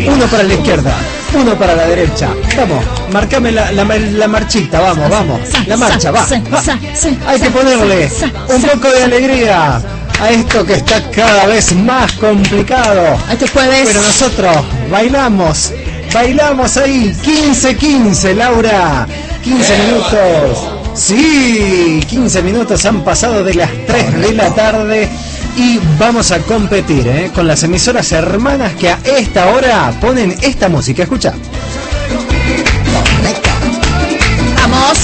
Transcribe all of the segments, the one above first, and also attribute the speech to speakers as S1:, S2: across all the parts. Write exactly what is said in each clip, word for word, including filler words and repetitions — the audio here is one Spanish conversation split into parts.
S1: Uno para la izquierda, uno para la derecha. Vamos, marcame la, la, la marchita, vamos, vamos. La marcha, va. Hay que ponerle un poco de alegría a esto que está cada vez más complicado.
S2: Este jueves.
S1: Pero nosotros bailamos, bailamos ahí, quince quince, Laura. quince minutos. Sí, quince minutos han pasado de las tres de la tarde y vamos a competir ¿eh? con las emisoras hermanas que a esta hora ponen esta música. Escucha.
S2: Vamos.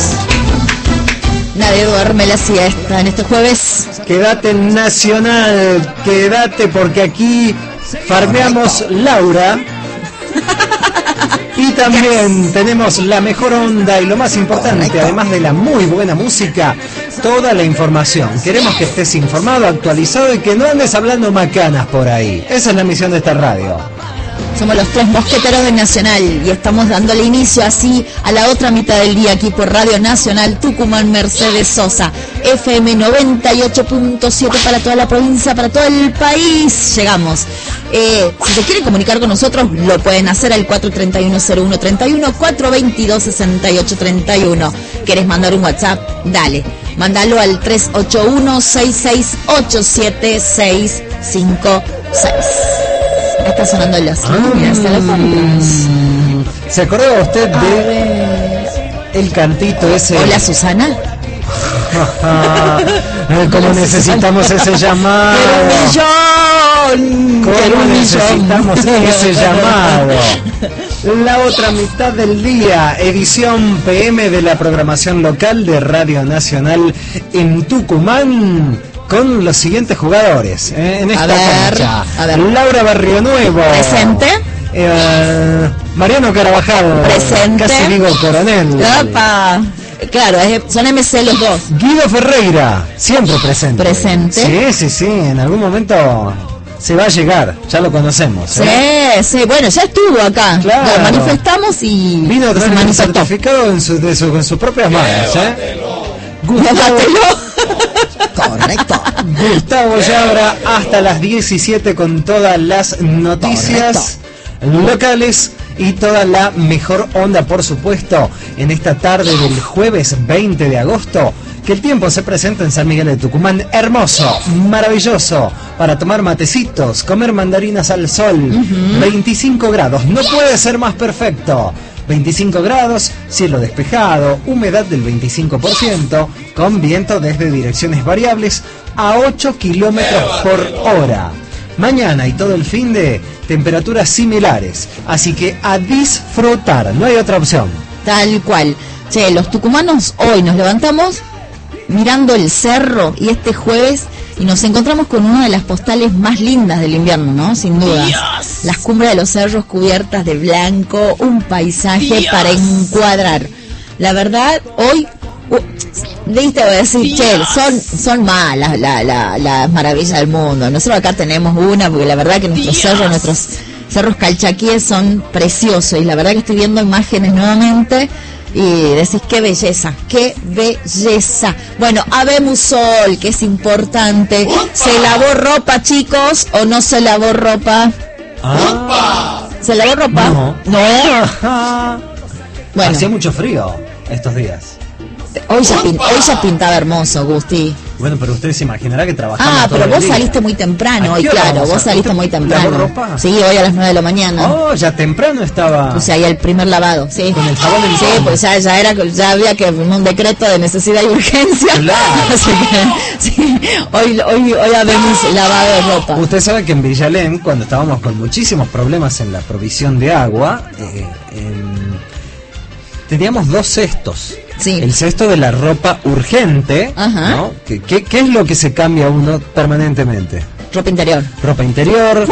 S2: Nadie duerme la siesta en este jueves.
S1: Quédate nacional, quédate porque aquí farmeamos Laura. Y también tenemos la mejor onda y lo más importante, además de la muy buena música, toda la información. Queremos que estés informado, actualizado y que no andes hablando macanas por ahí. Esa es la misión de esta radio.
S2: Somos los tres mosqueteros de Nacional y estamos dándole inicio así a la otra mitad del día aquí por Radio Nacional Tucumán Mercedes Sosa, F M noventa y ocho punto siete para toda la provincia, para todo el país. Llegamos. Eh, si se quieren comunicar con nosotros, lo pueden hacer al cuatro tres uno cero uno tres uno, cuatro dos dos, seis ocho tres uno. ¿Querés mandar un WhatsApp? Dale. Mándalo al tres ocho uno, seis seis ocho siete, seis cinco seis. Está sonando las líneas telefónicas.
S1: ¿Se acuerda usted de el cantito ese?
S2: Hola, Susana.
S1: ¿Cómo necesitamos ese llamado? ¿Cómo necesitamos ese llamado? La otra mitad del día, edición P M de la programación local de Radio Nacional en Tucumán, con los siguientes jugadores ¿eh? en esta
S2: a ver,
S1: cancha.
S2: A ver.
S1: Laura Barrio Nuevo.
S2: Presente.
S1: Eh, Mariano Carabajal.
S2: Presente.
S1: Casi digo coronel.
S2: Opa. Claro, es, son M C los dos.
S1: Guido Ferreira, siempre presente.
S2: Presente.
S1: Sí, sí, sí, en algún momento se va a llegar, ya lo conocemos. ¿eh?
S2: Sí, sí, bueno, ya estuvo acá.
S1: Claro.
S2: Lo manifestamos y
S1: vino a traer un certificado en, su, de su, en sus propias manos. ¿eh? Gustavo,
S2: correcto.
S1: Gustavo Yabra hasta las diecisiete con todas las noticias correcto. locales y toda la mejor onda, por supuesto, en esta tarde del jueves veinte de agosto, que el tiempo se presenta en San Miguel de Tucumán, hermoso, maravilloso, para tomar matecitos, comer mandarinas al sol, uh-huh. veinticinco grados, no puede ser más perfecto. veinticinco grados, cielo despejado, humedad del veinticinco por ciento, con viento desde direcciones variables a ocho kilómetros por hora. Mañana y todo el fin de temperaturas similares, así que a disfrutar, no hay otra opción.
S2: Tal cual. Che, los tucumanos hoy nos levantamos mirando el cerro y este jueves y nos encontramos con una de las postales más lindas del invierno, ¿no? Sin duda. Dios. Las cumbres de los cerros cubiertas de blanco, un paisaje Dios. Para encuadrar. La verdad, hoy... Uh, Viste, voy a decir, che, son, son más las la, la, la maravillas del mundo. Nosotros acá tenemos una, porque la verdad que nuestros Dios. cerros, nuestros cerros calchaquíes son preciosos. Y la verdad que estoy viendo imágenes nuevamente y decís, qué belleza, qué belleza. Bueno, habemos sol, que es importante. ¡Opa! ¿Se lavó ropa, chicos, o no se lavó ropa?
S1: Ah.
S2: ¿Se lavó ropa?
S1: No.
S2: No.
S1: Bueno. Hacía mucho frío estos días.
S2: Hoy ya, pin, hoy ya pintaba hermoso, Gusti.
S1: Bueno, pero usted se imaginará que trabajamos
S2: Ah,
S1: todo
S2: pero
S1: el
S2: vos
S1: día.
S2: saliste muy temprano hoy, claro, vos saliste muy temprano.
S1: ¿Lavó ropa?
S2: Sí, hoy a las nueve de la mañana.
S1: Oh, ya temprano estaba.
S2: O sea, ya el primer lavado, sí.
S1: Con el jabón en
S2: Sí, pues ya, ya era, ya había que un decreto de necesidad y urgencia.
S1: Claro.
S2: Así que, sí, hoy, hoy, hoy habemos lavado de ropa.
S1: Usted sabe que en Villalén, cuando estábamos con muchísimos problemas en la provisión de agua, eh, en, teníamos dos cestos.
S2: Sí.
S1: El cesto de la ropa urgente,
S2: ajá.
S1: ¿no? ¿Qué, qué, ¿Qué es lo que se cambia uno permanentemente?
S2: Ropa interior.
S1: Ropa interior,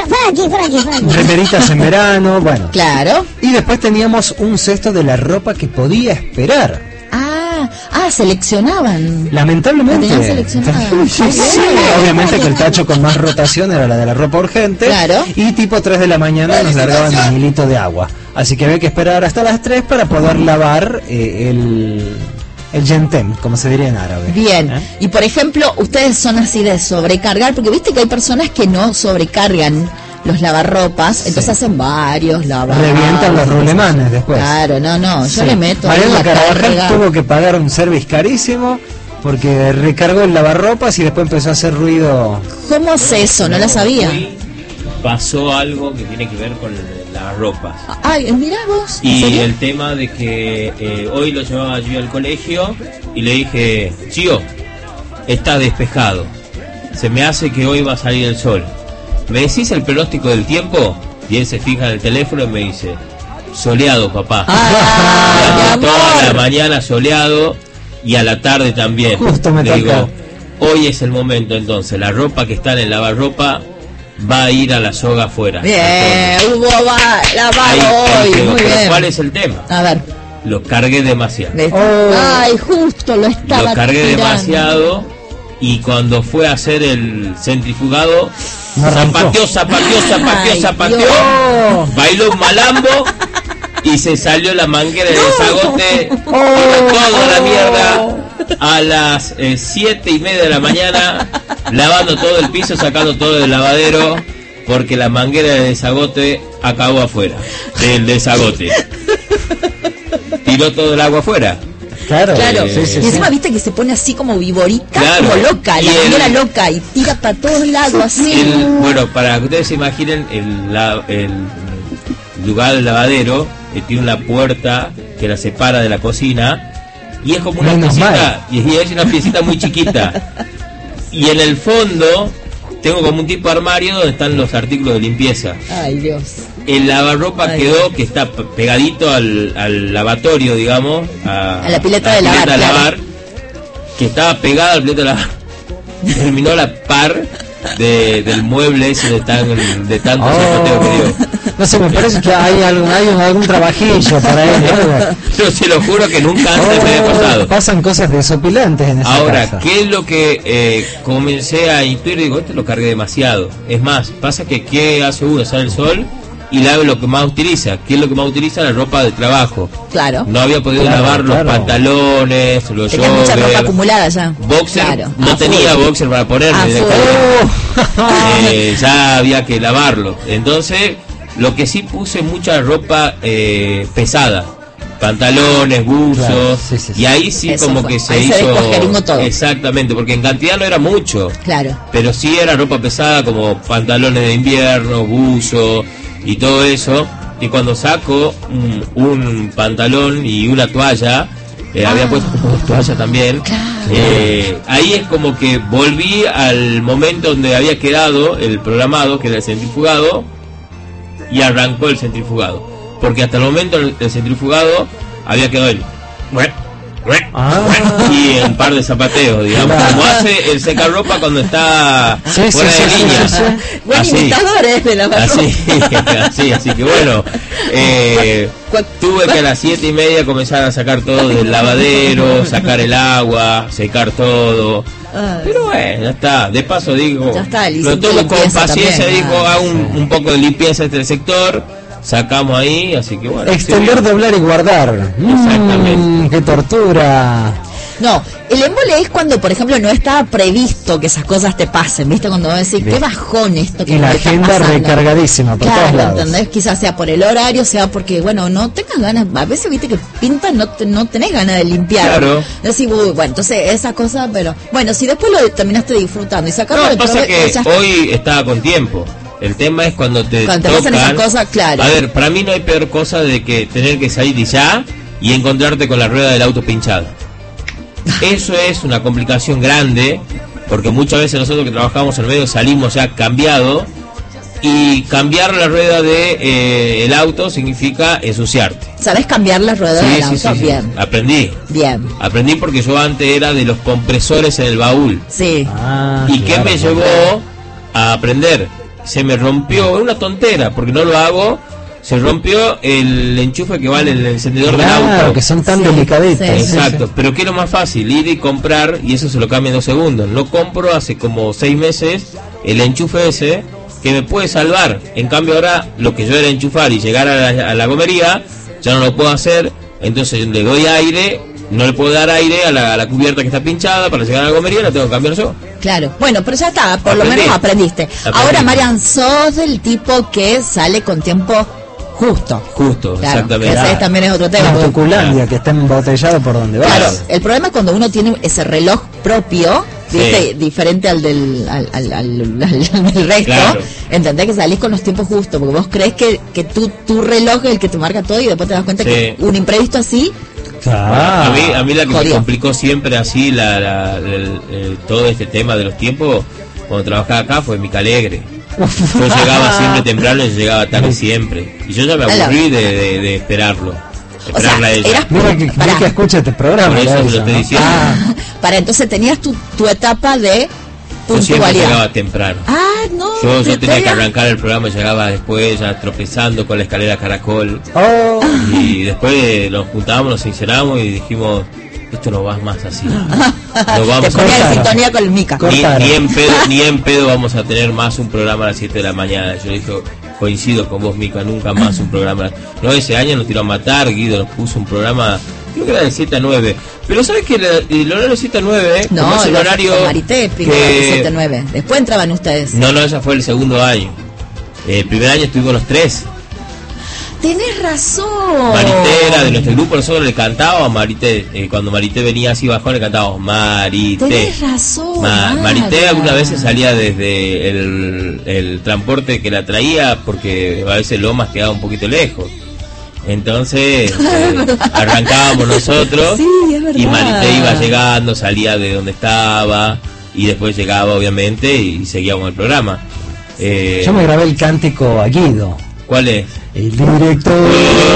S1: remeritas en verano, bueno.
S2: Claro.
S1: Y después teníamos un cesto de la ropa que podía esperar.
S2: Ah, ah, seleccionaban.
S1: Lamentablemente.
S2: La seleccionada.
S1: Sí, sí. Obviamente que el tacho con más rotación era la de la ropa urgente.
S2: Claro.
S1: Y tipo tres de la mañana nos largaban un hilito de agua. Así que había que esperar hasta las tres para poder lavar eh, el, el yentem, como se diría en árabe.
S2: Bien.
S1: ¿Eh?
S2: Y por ejemplo, ustedes son así de sobrecargar, porque viste que hay personas que no sobrecargan los lavarropas, entonces sí. hacen varios lavados.
S1: Revientan los rulemanes después.
S2: Claro, no, no, yo
S1: sí.
S2: le meto.
S1: Mariano Carabajal tuvo que pagar un service carísimo porque recargó el lavarropas y después empezó a hacer ruido.
S2: ¿Cómo hace eso? No lo sabía.
S3: Hoy pasó algo que tiene que ver con las ropas.
S2: Ay, mirá vos.
S3: Y el tema de que eh, hoy lo llevaba yo al colegio y le dije, Chío, está despejado. Se me hace que hoy va a salir el sol. ¿Me decís el pronóstico del tiempo? Y él se fija en el teléfono y me dice, soleado, papá.
S2: Ah,
S3: toda la mañana soleado y a la tarde también.
S1: Justo me
S3: le
S1: toca.
S3: digo, hoy es el momento entonces. La ropa que está en el lavarropa va a ir a la soga afuera.
S2: Bien, hubo va, lavado
S3: Ahí,
S2: hoy.
S3: pero,
S2: Muy
S3: pero
S2: bien.
S3: ¿cuál es el tema?
S2: A ver.
S3: Lo cargué demasiado.
S1: Oh.
S2: Ay, justo lo estaba
S3: Lo cargué
S2: tirando.
S3: demasiado y cuando fue a hacer el centrifugado,
S1: No arrancó.
S3: zapateó, zapateó, zapateó,
S2: Ay,
S3: zapateó,
S2: Dios.
S3: bailó un malambo y se salió la manguera de desagote,
S1: Oh.
S3: toda la mierda. A las eh, siete y media de la mañana, lavando todo el piso, sacando todo del lavadero, porque la manguera de desagote acabó afuera del desagote. Tiró todo el agua afuera.
S1: Claro,
S2: Claro,
S3: Eh,
S1: sí, sí,
S2: y
S1: sí.
S2: encima viste que se pone así como viborita,
S3: Claro.
S2: como loca,
S3: Y
S2: la
S3: el-
S2: señora loca y tira para todos lados así.
S3: El- bueno, para que ustedes se imaginen, el, la- el lugar del lavadero eh, tiene una puerta que la separa de la cocina y es como una
S1: Menos
S3: piecita,
S1: mal.
S3: y es, es una piecita muy chiquita. Y en el fondo tengo como un tipo de armario donde están los artículos de limpieza.
S2: Ay, Dios.
S3: El lavarropa
S2: Ay.
S3: quedó que está pe- pegadito al, al lavatorio, digamos, a,
S2: A la pileta
S3: a
S2: de lavar,
S3: pileta de
S2: claro.
S3: lavar, que estaba pegada al pileta de lavar. Terminó la par de, del mueble ese de, tan, de tanto zapateo que dio.
S1: No sé, me parece que hay algún, hay un- algún trabajillo para él. algo.
S3: Yo se lo juro que nunca antes me había
S1: Oh,
S3: pasado.
S1: pasan cosas desopilantes en esa
S3: Ahora,
S1: casa.
S3: ¿qué es lo que eh, comencé a intuir? Digo, este lo cargué demasiado. Es más, pasa que ¿qué hace uno? Sale el sol y lava lo que más utiliza. ¿Qué es lo que más utiliza? La ropa de trabajo.
S2: Claro.
S3: No había podido
S1: Claro,
S3: lavar los
S1: claro.
S3: pantalones, los
S2: Tenías mucha ropa
S3: joggers,
S2: acumulada ya.
S3: boxer.
S2: Claro.
S3: No
S2: A
S3: tenía
S2: full.
S3: boxer para ponerme.
S2: A
S3: directamente.
S2: full.
S3: Eh, ya había que lavarlo. Entonces, lo que sí puse mucha ropa eh, pesada. Pantalones, buzos,
S1: Claro, sí, sí, sí.
S3: y ahí sí
S2: Eso
S3: como
S2: fue.
S3: que se
S2: Ahí se
S3: hizo
S2: descuajeringó todo.
S3: exactamente, porque en cantidad no era mucho,
S2: Claro.
S3: pero sí era ropa pesada como pantalones de invierno, buzo y todo eso. Y cuando saco un, un pantalón y una toalla, eh,
S2: Ah.
S3: había puesto como dos toallas también,
S2: Claro.
S3: eh, ahí es como que volví al momento donde había quedado el programado, que era el centrifugado, y arrancó el centrifugado. Porque hasta el momento el, el centrifugado había quedado el...
S1: Ah.
S3: y un par de zapateos, digamos,
S1: Claro.
S3: como hace el secarropa cuando está
S1: Sí, sí,
S3: fuera
S1: sí,
S3: de
S1: sí,
S3: línea.
S1: sí, sí.
S2: Buen
S3: Así.
S2: imitador es de la
S3: Así, así, así que bueno, eh,
S2: Cu-
S3: tuve que a las siete y media comenzar a sacar todo del lavadero, sacar el agua, secar todo.
S2: Ay.
S3: Pero bueno, ya está. De paso digo,
S2: Ya está, le
S3: lo
S2: hiciste
S3: tomo con
S2: limpieza
S3: paciencia,
S2: también,
S3: digo,
S2: ah,
S3: hago un, un poco de limpieza entre el sector, sacamos ahí, así que bueno.
S1: Extender,
S3: sí.
S1: doblar y guardar.
S3: Exactamente.
S1: Mm, ¡Qué tortura!
S2: No, el embole es cuando, por ejemplo, no estaba previsto que esas cosas te pasen, ¿viste? Cuando vos decís,
S1: Bien.
S2: qué bajón esto que
S1: Y la
S2: me está
S1: agenda
S2: pasando.
S1: recargadísima por todos
S2: Claro,
S1: lados.
S2: ¿entendés? Quizás sea por el horario, sea porque, bueno, no tengas ganas, a veces viste que pintan, no, te- no tenés ganas de limpiar.
S3: Claro.
S2: Decís, uy, bueno, entonces esa cosa, pero, bueno, si después lo terminaste disfrutando y sacando
S3: No,
S2: de
S3: pasa
S2: provecho,
S3: que
S2: ya está.
S3: hoy estaba con tiempo. El tema es cuando te
S2: Cuando te pasan
S3: tocan.
S2: esas cosas, claro.
S3: A ver, para mí no hay peor cosa de que tener que salir y ya y encontrarte con la rueda del auto pinchada. Eso es una complicación grande, porque muchas veces nosotros que trabajamos en el medio salimos ya cambiado, y cambiar la rueda de eh, el auto significa ensuciarte.
S2: ¿Sabés cambiar las ruedas del
S3: Sí, sí,
S2: auto?
S3: sí, sí.
S2: Bien,
S3: Aprendí.
S2: bien,
S3: Aprendí porque yo antes era de los compresores en el baúl.
S2: sí.
S1: Ah,
S3: ¿Y qué
S1: claro,
S3: me
S1: claro.
S3: llevó a aprender? Se me rompió, es una tontera, porque no lo hago, se rompió el enchufe que vale el encendedor del
S1: Claro,
S3: auto.
S1: que son tan
S2: Sí,
S1: delicaditos.
S2: sí.
S3: Exacto, pero ¿qué es lo más fácil? Ir y comprar, y eso se lo cambia en dos segundos. No compro hace como seis meses el enchufe ese, que me puede salvar. En cambio ahora, lo que yo era enchufar y llegar a la, a la gomería, ya no lo puedo hacer, entonces le doy aire, no le puedo dar aire a la, a la cubierta que está pinchada para llegar a la gomería, la tengo que cambiar yo.
S2: Claro, bueno, pero ya está, por
S3: Aprendí.
S2: lo menos aprendiste.
S3: Aprendí.
S2: Ahora, Marian, sos del tipo que sale con tiempo justo.
S3: Justo,
S2: Claro,
S3: exactamente.
S2: que ese también es otro tema.
S1: La
S2: porque-
S1: Tuculandia, que está embotellado por donde va.
S2: Claro, el problema es cuando uno tiene ese reloj propio, ¿viste?
S3: Sí.
S2: Diferente al del, al, al, al- al del resto,
S3: Claro.
S2: entendés que salís con los tiempos justos, porque vos crees que, que tu, tu reloj es el que te marca todo y después te das cuenta
S3: Sí.
S2: que un imprevisto así,
S1: Ah,
S3: a mí, a mí la que
S2: jodió.
S3: me complicó siempre así la, la- el- el- todo este tema de los tiempos cuando trabajaba acá fue Mica Alegre. Yo llegaba siempre temprano y llegaba tarde siempre. Y yo ya me aburrí de, de- de esperarlo.
S2: o
S3: Esperarla a
S2: sea,
S3: ella.
S2: eras
S1: Mira que,
S2: Pará.
S1: mira que escucha este programa.
S3: Por eso
S1: ¿verdad?
S3: te lo estoy
S1: ¿no?
S3: diciendo.
S1: Ah,
S2: para entonces tenías tu, tu etapa de
S3: Yo siempre
S2: puntualidad.
S3: llegaba temprano.
S2: Ah, no.
S3: Yo,
S2: te-
S3: yo tenía que
S2: te-
S3: arrancar el programa, llegaba después ya tropezando con la escalera caracol.
S1: oh,
S3: Y después nos juntábamos, nos sinceramos y dijimos, esto no va más así. No
S2: te
S3: vamos a
S2: ponía en
S1: cortaron.
S2: sintonía con el Mica.
S1: Cor-
S3: Ni,
S1: Cortaron.
S3: ni en pedo, ni en pedo vamos a tener más un programa a las siete de la mañana. Yo dije, coincido con vos, Mica, nunca más un programa. No, ese año nos tiró a matar, Guido nos puso un programa, creo que era de siete a nueve. Pero ¿sabes que el, el horario de siete a nueve,
S2: No,
S3: como es el
S2: los-
S3: horario
S2: con Marité, primero,
S3: que-
S2: siete a nueve. Después entraban ustedes.
S3: No, no, ese fue el segundo año. El primer año estuvimos los tres.
S2: Tenés razón.
S3: Marité era de nuestro grupo, nosotros le cantábamos a Marité, eh, cuando Marité venía así bajón le cantábamos Marité.
S2: Tenés razón.
S3: Ma- Marité
S2: Marta.
S3: algunas veces salía desde el, el transporte que la traía porque a veces Lomas quedaba un poquito lejos. Entonces eh, arrancábamos nosotros
S2: Sí, es verdad.
S3: y Marité iba llegando, salía de donde estaba y después llegaba obviamente y seguíamos el programa. Eh,
S1: yo me grabé el cántico a Guido.
S3: ¿Cuál es?
S1: El director.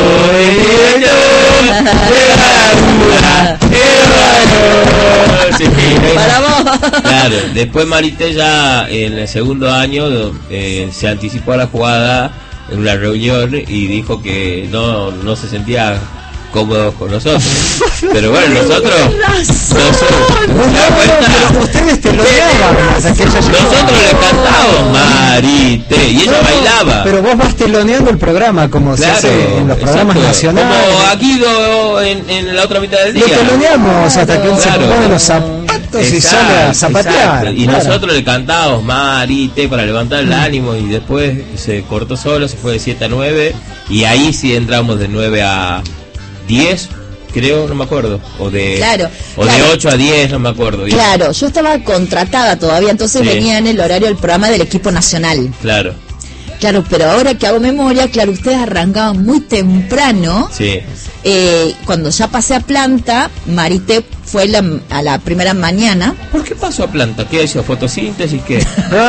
S3: Sí,
S2: Para vos.
S3: claro, después Marité ya en el segundo año eh, se anticipó a la jugada en una reunión y dijo que no, no se sentía cómodo con nosotros. Pero bueno, nosotros... nosotros ¿te das cuenta?
S1: Ustedes te lo graban. hasta que ella llegó.
S3: Nosotros le cantábamos Marité y ella
S1: No,
S3: bailaba.
S1: Pero vos vas teloneando el programa como se
S3: Claro,
S1: hace en los programas
S3: exacto.
S1: nacionales.
S3: Como aquí do- en, en la otra mitad del
S1: Lo
S3: día.
S1: teloneamos hasta que él
S3: Claro.
S1: se pone los zapatos y
S3: Exacto,
S1: sale a zapatear.
S3: exacto. Y
S1: claro.
S3: nosotros le cantábamos Marité para levantar el ánimo y después se cortó solo, se fue de siete a nueve y ahí sí entramos de nueve a diez, creo, no me acuerdo, o de
S2: Claro,
S3: o
S2: claro.
S3: de ocho a diez, no me acuerdo bien.
S2: Claro, yo estaba contratada todavía, entonces
S3: Sí.
S2: venía en el horario del programa del equipo nacional.
S3: Claro,
S2: Claro, pero ahora que hago memoria, claro, ustedes arrancaban muy temprano.
S3: sí.
S2: Eh, cuando ya pasé a planta, Marité fue la, a la primera mañana.
S3: ¿Por qué pasó a planta? ¿Qué hizo? ¿Fotosíntesis? ¿Qué?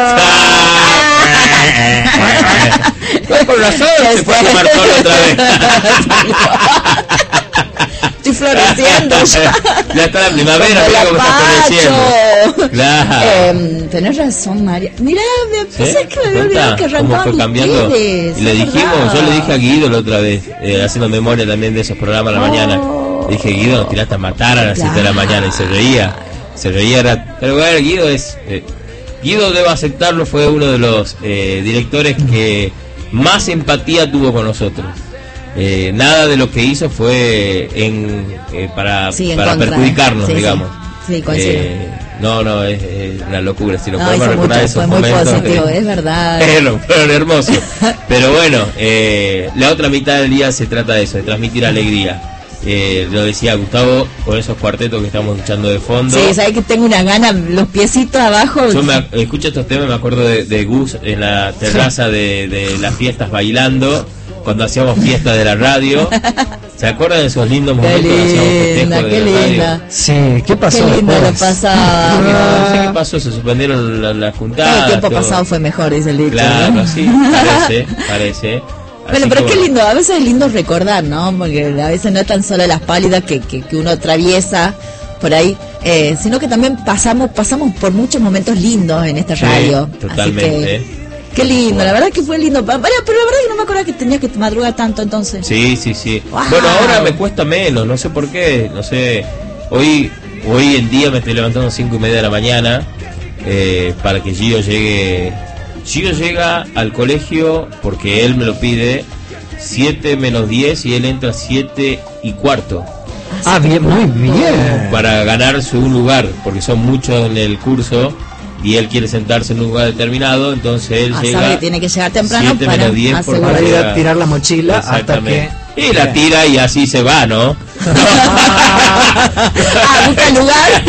S3: Fue por razón, se fue a fumar solo otra vez.
S2: Estoy floreciendo ya.
S3: Ya está la primavera,
S2: Como
S3: mira
S2: la
S3: cómo está
S2: Pacho.
S3: floreciendo. Claro.
S2: Eh, tenés razón, María. Mirá, me
S3: ¿Sí?
S2: pensé que me había
S3: ¿Cuenta
S2: olvidado que
S3: cómo
S2: arrancaban
S3: fue cambiando?
S2: ustedes,
S3: Y le
S2: es
S3: dijimos,
S2: verdad.
S3: yo le dije a Guido la otra vez, eh, haciendo memoria también de esos programas a la
S2: Oh.
S3: mañana. Le dije, Guido, nos tiraste a matar a las siete de la
S2: Claro.
S3: mañana. Y se reía, se reía. Era, pero bueno, Guido es... eh, Guido, debo aceptarlo, fue uno de los eh, directores que más empatía tuvo con nosotros. Eh, nada de lo que hizo fue en, eh, para,
S2: Sí, en
S3: para
S2: contra.
S3: perjudicarnos,
S2: Sí, sí.
S3: digamos.
S2: Sí, coincido.
S3: Eh, no, no, es, es una locura. Si lo
S2: No,
S3: podemos
S2: hizo
S3: recordar
S2: mucho,
S3: esos
S2: fue muy
S3: momentos,
S2: positivo,
S3: eh,
S2: es verdad.
S3: Fueron, fueron hermosos. Pero bueno, eh, la otra mitad del día se trata de eso, de transmitir alegría. Eh, lo decía Gustavo, con esos cuartetos que estamos escuchando de fondo.
S2: Sí, sabes que tengo una gana, los piecitos abajo.
S3: Yo me, ac- escucho estos temas, me acuerdo de, de Gus en la terraza de, de las fiestas bailando, cuando hacíamos fiestas de la radio. ¿Se acuerdan de esos lindos
S2: Qué
S3: momentos que hacíamos
S2: linda,
S3: festejos de
S2: qué
S3: la radio?
S2: linda.
S1: Sí, ¿qué pasó
S2: Qué lindo lo
S1: después?
S2: pasaba.
S3: No sé qué pasó, se suspendieron las la
S2: Todo
S3: juntadas.
S2: el tiempo
S3: todo.
S2: pasado fue mejor, dice el dicho.
S3: Claro,
S2: ¿no?
S3: sí, parece, parece.
S2: Bueno,
S3: Así
S2: pero
S3: que
S2: qué
S3: bueno.
S2: lindo, a veces es lindo recordar, ¿no? Porque a veces no es tan solo las pálidas que, que, que uno atraviesa por ahí, eh, sino que también pasamos pasamos por muchos momentos lindos en esta
S3: Sí,
S2: radio.
S3: totalmente.
S2: Así que, qué lindo, la verdad que fue lindo. Pa- Pero la verdad que no me acuerdo que tenía que madrugar tanto entonces.
S3: Sí, sí, sí.
S2: Wow.
S3: Bueno, ahora me cuesta menos, no sé por qué, no sé. Hoy hoy en día me estoy levantando a cinco y media de la mañana eh, para que Gio llegue. Gio llega al colegio porque él me lo pide siete menos diez y él entra siete y cuarto
S1: Ah, bien, muy bien.
S3: para ganar su lugar, porque son muchos en el curso y él quiere sentarse en un lugar determinado, entonces él
S2: Ah,
S3: llega
S2: sabe que tiene que llegar temprano
S3: siete
S2: para
S3: menos diez por
S2: asegurar.
S1: Para ir a
S3: llega-
S1: tirar la mochila hasta que...
S3: Exactamente. Y la tira y así se va, ¿no?
S2: Ah, busca el lugar.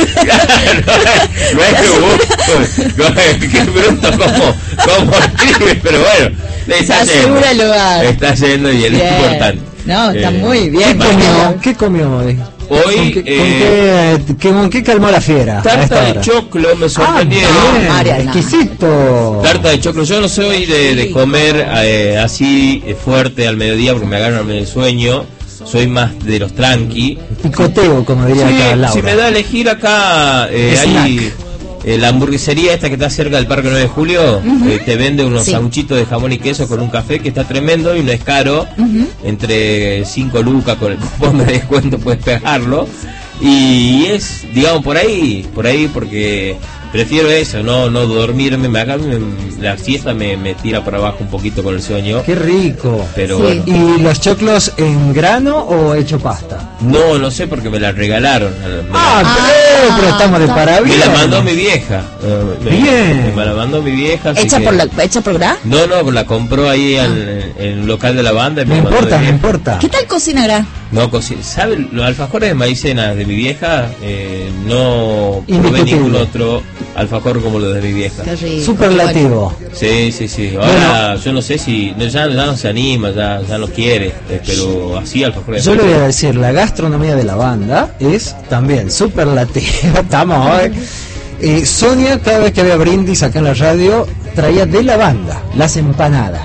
S3: no es que busco, no es que bruto como, como escribe, pero bueno, le
S2: Se
S3: está
S2: asegura
S3: yendo.
S2: el lugar.
S3: Está yendo y es lo
S2: Bien.
S3: importante.
S2: No, está
S3: Eh,
S2: muy bien.
S1: ¿Qué comió? ¿Qué comió hoy?
S3: Hoy,
S1: ¿Con qué, con
S3: eh,
S1: qué- qué- con qué calmó la fiera? a esta
S3: Tarta de
S1: hora?
S3: choclo me
S1: Ah,
S3: sorprendieron.
S1: bien,
S2: Mariana.
S1: exquisito.
S3: Tarta de choclo, yo no soy de, de comer eh, así eh, fuerte al mediodía porque me agarran el sueño, soy más de los tranqui.
S1: Picoteo, como diría
S3: Sí,
S1: acá Laura.
S3: si me da a elegir acá, eh,
S1: Snack.
S3: hay eh, la hamburguesería esta que está cerca del Parque nueve de Julio, eh, te vende unos
S2: Sí.
S3: sanguchitos de jamón y queso con un café que está tremendo y no es caro, entre cinco lucas con el cupón de descuento puedes pegarlo. Y es, digamos, por ahí, por ahí porque prefiero eso, no no dormirme, me acá me- la siesta me, me tira para abajo un poquito con el sueño,
S1: Qué rico.
S3: pero
S2: Sí.
S3: bueno.
S1: ¿Y los choclos en grano o hecho pasta?
S3: No, no sé porque me la regalaron. Me la-
S1: Ah, pero, pero estamos de
S2: está-
S3: Me
S1: parabienes.
S3: la mandó mi vieja. eh, me-
S1: Bien.
S3: Me la mandó mi vieja. así
S2: Hecha
S3: que-
S2: por la, hecha por Gra.
S3: No, no, la compró ahí en, en el local de la banda. y
S1: No
S3: me la mandó
S1: importa,
S3: mi
S1: no
S3: vieja.
S1: importa.
S2: ¿Qué tal cocina Gra?
S3: No, cosi- ¿sabe? Los alfajores de maicena de mi vieja, eh, no probé
S1: Indiscutible.
S3: ningún otro alfajor como los de mi vieja.
S2: Qué rico.
S1: Superlativo.
S3: Sí, sí, sí. Ahora yo no sé si no, ya, ya no se anima, ya, ya no quiere, eh, pero así alfajores de
S1: Yo le voy a
S3: maicena.
S1: decir, la gastronomía de la banda es también superlativa. Estamos hoy. Eh, Sonia, cada vez que había brindis acá en la radio, traía de la banda las empanadas.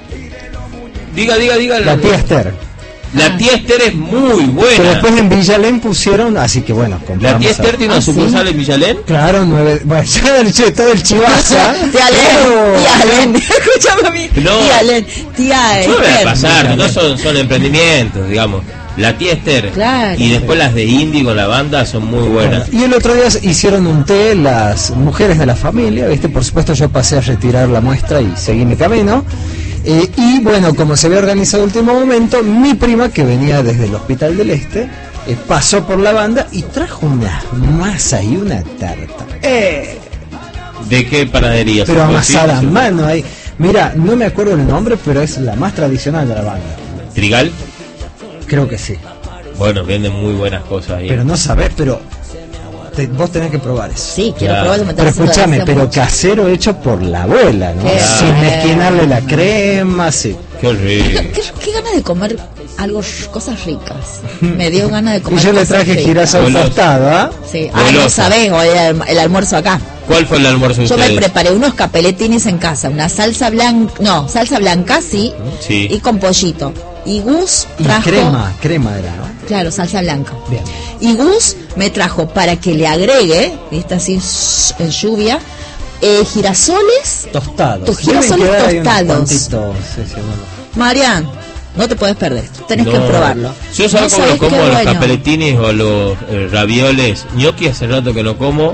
S3: Diga, diga, diga.
S1: La tía Esther.
S3: La tía Esther es muy
S1: Pero
S3: buena.
S1: después en Villalén pusieron, así que bueno,
S3: La
S1: compramos.
S3: tía
S1: a-
S3: Esther tiene
S2: Ah,
S3: una
S2: ¿sí?
S3: sucursal en Villalén.
S1: Claro, nueve. Bueno, ya el che, todo el chivaza.
S2: Tía Len,
S1: Pero-
S2: tía Len, escúchame a mí.
S3: No.
S2: Tía Len, tía
S3: No me va a
S2: Esther.
S3: pasar, no son, son emprendimientos, digamos. La tía Esther
S2: Claro.
S3: y después las de Indie con la banda son muy buenas.
S1: Y el otro día hicieron un té las mujeres de la familia, ¿viste? Por supuesto yo pasé a retirar la muestra y seguí mi camino. Eh, y bueno, como se había organizado el último momento, mi prima, que venía desde el Hospital del Este, eh, pasó por la banda y trajo una masa y una tarta. Eh,
S3: ¿De qué panadería?
S1: pero
S3: ¿Se puede decir?
S1: amasada a mano ahí. Mira, no me acuerdo el nombre, pero es la más tradicional de la banda.
S3: ¿Trigal?
S1: Creo que sí.
S3: Bueno, venden muy buenas cosas ahí.
S1: Pero no sabés, pero te- vos tenés que probar eso.
S2: Sí, quiero
S3: Claro.
S2: probar eso. me está
S1: Pero
S2: haciendo
S1: escúchame,
S2: gracia
S1: pero
S2: mucho.
S1: casero hecho por la abuela, ¿no?
S2: Qué
S1: Sin
S2: bien.
S1: mezquinarle la crema, sí.
S3: Qué rico.
S2: ¿Qué, qué ganas de comer algo, cosas ricas. Me dio ganas de
S1: Y
S2: comer
S1: yo le
S2: cosas
S1: traje
S2: ricas.
S1: girasol
S3: Goloso.
S1: tostado, ¿ah?
S2: Sí, ah, no
S3: Goloso.
S2: sabés, hoy el, el almuerzo acá.
S3: ¿Cuál fue el almuerzo de
S2: Yo me
S3: ustedes?
S2: preparé unos capeletines en casa, una salsa blanca, no, salsa blanca, sí,
S3: Sí.
S2: y con pollito. Y Gus
S1: Y
S2: trajo,
S1: crema, crema era, ¿no?
S2: claro, salsa blanca.
S1: Bien.
S2: Y Gus me trajo para que le agregue, viste así shh, en lluvia, eh, girasoles.
S1: Tostados.
S2: Tus
S1: Deben
S2: girasoles
S1: quedar ahí unos
S2: tostados.
S1: cuantitos, sí, sí, bueno.
S2: Marian, no te puedes perder esto, tenés
S3: No.
S2: que probarlo.
S3: Yo sabes
S2: No
S3: cómo lo
S2: sabés
S3: como,
S2: qué
S3: los
S2: bueno.
S3: capeletines o los eh, ravioles. Gnocchi hace rato que no como,